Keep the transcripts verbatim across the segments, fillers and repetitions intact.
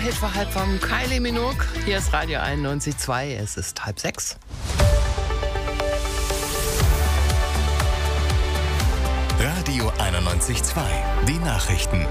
Hit war halb vom Kylie Minogue. Hier ist Radio einundneunzig Komma zwei. Es ist halb sechs. Radio einundneunzig Komma zwei. Die Nachrichten.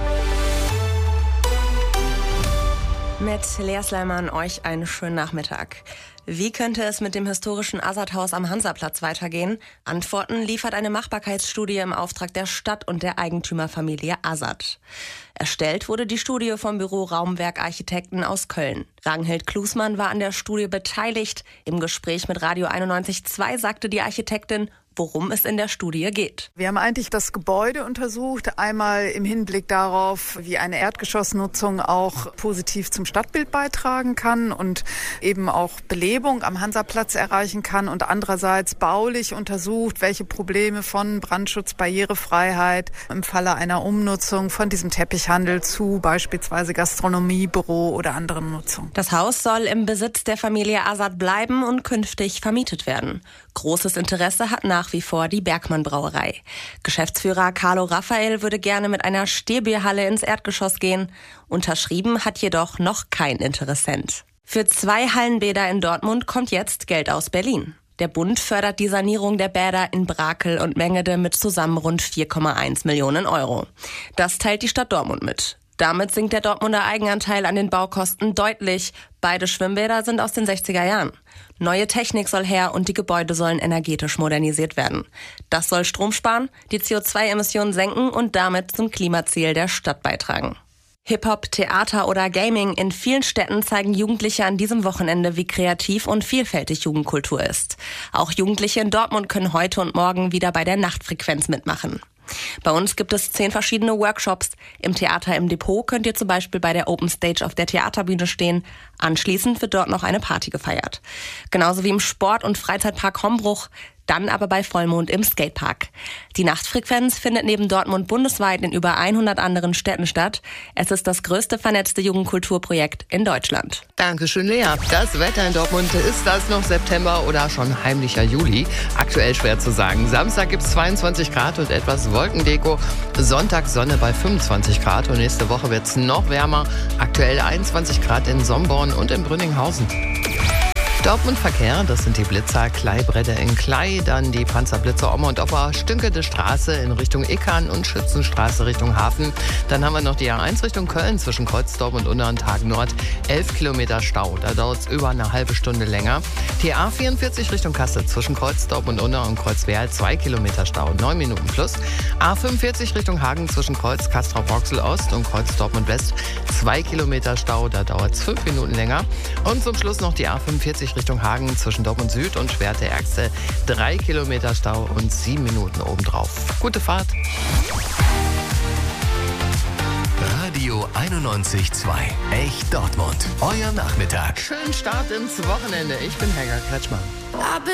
Mit Lea Sleiman euch einen schönen Nachmittag. Wie könnte es mit dem historischen Azad-Haus am Hansaplatz weitergehen? Antworten liefert eine Machbarkeitsstudie im Auftrag der Stadt und der Eigentümerfamilie Azad. Erstellt wurde die Studie vom Büro Raumwerk Architekten aus Köln. Ragnhild Klusmann war an der Studie beteiligt. Im Gespräch mit Radio einundneunzig Komma zwei sagte die Architektin, worum es in der Studie geht. Wir haben eigentlich das Gebäude untersucht, einmal im Hinblick darauf, wie eine Erdgeschossnutzung auch positiv zum Stadtbild beitragen kann und eben auch Belebung am Hansaplatz erreichen kann, und andererseits baulich untersucht, welche Probleme von Brandschutz, Barrierefreiheit im Falle einer Umnutzung von diesem Teppichhandel zu beispielsweise Gastronomie, Büro oder anderen Nutzungen. Das Haus soll im Besitz der Familie Azad bleiben und künftig vermietet werden. Großes Interesse hat nach wie vor die Bergmann Brauerei. Geschäftsführer Carlo Raphael würde gerne mit einer Stehbierhalle ins Erdgeschoss gehen. Unterschrieben hat jedoch noch kein Interessent. Für zwei Hallenbäder in Dortmund kommt jetzt Geld aus Berlin. Der Bund fördert die Sanierung der Bäder in Brakel und Mengede mit zusammen rund vier Komma eins Millionen Euro. Das teilt die Stadt Dortmund mit. Damit sinkt der Dortmunder Eigenanteil an den Baukosten deutlich. Beide Schwimmbäder sind aus den sechziger Jahren. Neue Technik soll her und die Gebäude sollen energetisch modernisiert werden. Das soll Strom sparen, die C O zwei Emissionen senken und damit zum Klimaziel der Stadt beitragen. Hip-Hop, Theater oder Gaming. In vielen Städten zeigen Jugendliche an diesem Wochenende, wie kreativ und vielfältig Jugendkultur ist. Auch Jugendliche in Dortmund können heute und morgen wieder bei der Nachtfrequenz mitmachen. Bei uns gibt es zehn verschiedene Workshops. Im Theater im Depot könnt ihr zum Beispiel bei der Open Stage auf der Theaterbühne stehen. Anschließend wird dort noch eine Party gefeiert. Genauso wie im Sport- und Freizeitpark Hombruch. Dann aber bei Vollmond im Skatepark. Die Nachtfrequenz findet neben Dortmund bundesweit in über hundert anderen Städten statt. Es ist das größte vernetzte Jugendkulturprojekt in Deutschland. Dankeschön, Lea. Das Wetter in Dortmund, ist das noch September oder schon heimlicher Juli? Aktuell schwer zu sagen. Samstag gibt es zweiundzwanzig Grad und etwas Wolkendeko. Sonntag Sonne bei fünfundzwanzig Grad und nächste Woche wird es noch wärmer. Aktuell einundzwanzig Grad in Somborn und in Brünninghausen. Dortmund-Verkehr, das sind die Blitzer Klei-Bredde in Klei, dann die Panzerblitzer Omme und Opper, Stünkede Straße in Richtung Ickern und Schützenstraße Richtung Hafen. Dann haben wir noch die A eins Richtung Köln zwischen Kreuzdorf und Unterentag Nord, elf Kilometer Stau, da dauert es über eine halbe Stunde länger. Die A vierundvierzig Richtung Kassel zwischen Kreuzdorf und Unter- und Kreuzwerl, zwei Kilometer Stau, neun Minuten plus. A fünfundvierzig Richtung Hagen zwischen Kreuz, Castrop-Rauxel Ost und Kreuz Dortmund West, zwei Kilometer Stau, da dauert es fünf Minuten länger. Und zum Schluss noch die A fünfundvierzig Richtung Hagen zwischen Dortmund Süd und Schwerte-Erxel. Drei Kilometer Stau und sieben Minuten obendrauf. Gute Fahrt. Radio einundneunzig Komma zwei. Echt Dortmund. Euer Nachmittag. Schönen Start ins Wochenende. Ich bin Helga Kretschmann.